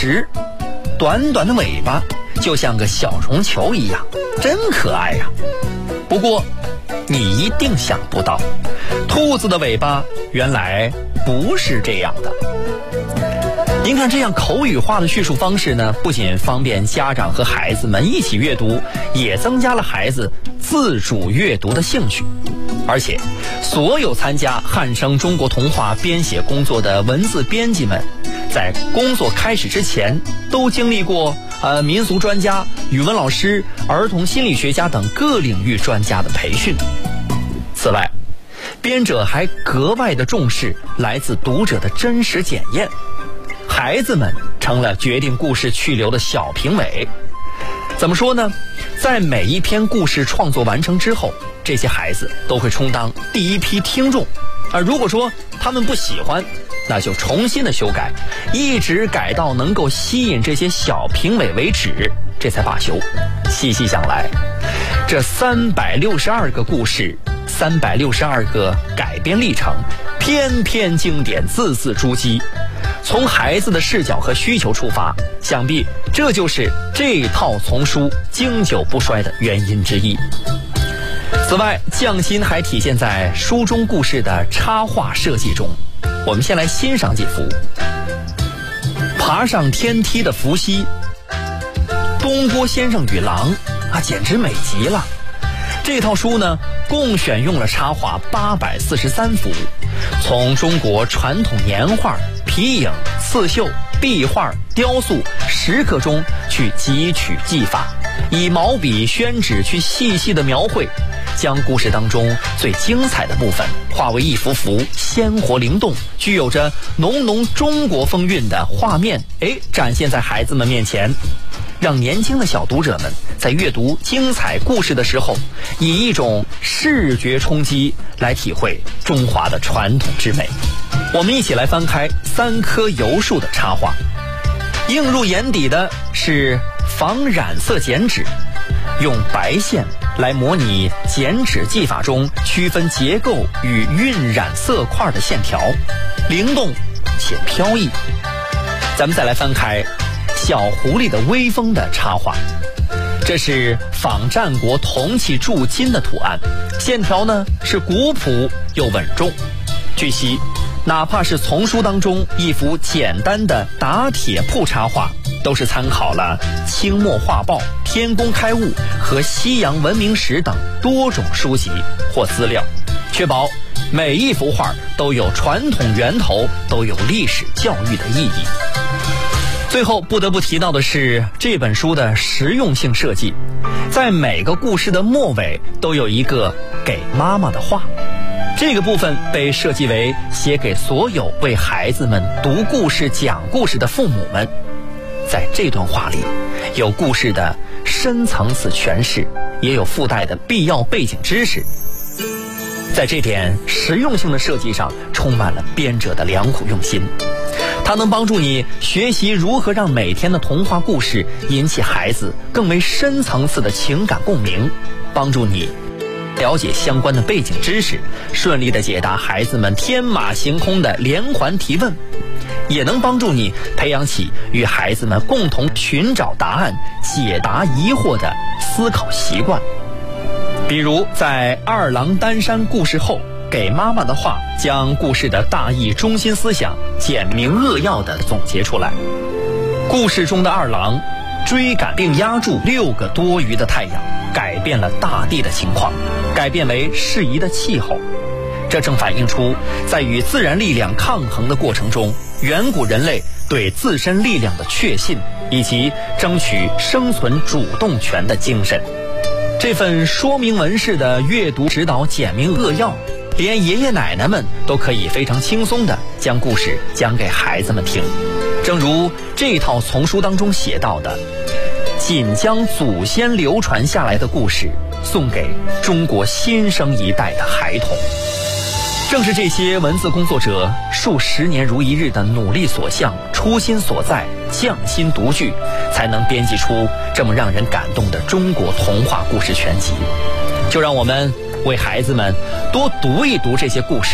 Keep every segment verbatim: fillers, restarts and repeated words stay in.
直，短短的尾巴就像个小绒球一样，真可爱呀。不过你一定想不到，兔子的尾巴原来不是这样的。您看，这样口语化的叙述方式呢，不仅方便家长和孩子们一起阅读，也增加了孩子自主阅读的兴趣。而且所有参加汉声中国童话编写工作的文字编辑们，在工作开始之前都经历过呃民俗专家、语文老师、儿童心理学家等各领域专家的培训。此外，编者还格外的重视来自读者的真实检验，孩子们成了决定故事去留的小评委。怎么说呢？在每一篇故事创作完成之后，这些孩子都会充当第一批听众，而如果说他们不喜欢，那就重新的修改，一直改到能够吸引这些小评委为止，这才罢休。细细想来，这三百六十二个故事，三百六十二个改编历程，篇篇经典，字字珠玑。从孩子的视角和需求出发，想必这就是这套丛书经久不衰的原因之一。此外，匠心还体现在书中故事的插画设计中。我们先来欣赏几幅。爬上天梯的伏羲，东郭先生与狼啊，简直美极了。这套书呢，共选用了插画八百四十三幅，从中国传统年画、皮影、刺绣、壁画、雕塑、石刻中去汲取技法，以毛笔、宣纸去细细的描绘，将故事当中最精彩的部分化为一幅幅鲜活灵动、具有着浓浓中国风韵的画面，哎，展现在孩子们面前，让年轻的小读者们在阅读精彩故事的时候，以一种视觉冲击来体会中华的传统之美。我们一起来翻开三棵油树的插画，映入眼底的是仿染色剪纸，用白线来模拟剪纸技法中区分结构与晕染色块的线条，灵动且飘逸。咱们再来翻开小狐狸的威风的插画，这是仿战国铜器铸金的图案，线条呢是古朴又稳重。据悉，哪怕是丛书当中一幅简单的打铁铺插画，都是参考了清末画报、天工开物和西洋文明史等多种书籍或资料，确保每一幅画都有传统源头，都有历史教育的意义。最后不得不提到的是这本书的实用性设计，在每个故事的末尾都有一个给妈妈的话，这个部分被设计为写给所有为孩子们读故事、讲故事的父母们。在这段话里，有故事的深层次诠释，也有附带的必要背景知识。在这点实用性的设计上，充满了编者的良苦用心。它能帮助你学习如何让每天的童话故事引起孩子更为深层次的情感共鸣，帮助你了解相关的背景知识，顺利地解答孩子们天马行空的连环提问，也能帮助你培养起与孩子们共同寻找答案、解答疑惑的思考习惯。比如在二郎担山故事后，给妈妈的话将故事的大意中心思想简明扼要地总结出来。故事中的二郎追赶并压住六个多余的太阳，改变了大地的情况，改变为适宜的气候。这正反映出在与自然力量抗衡的过程中，远古人类对自身力量的确信，以及争取生存主动权的精神。这份说明文式的阅读指导简明扼要，连爷爷奶奶们都可以非常轻松地将故事讲给孩子们听。正如这套丛书当中写到的，仅将祖先流传下来的故事送给中国新生一代的孩童。正是这些文字工作者数十年如一日的努力所向、初心所在、匠心独具，才能编辑出这么让人感动的中国童话故事全集。就让我们为孩子们多读一读这些故事，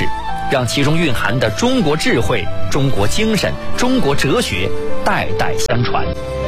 让其中蕴含的中国智慧、中国精神、中国哲学代代相传。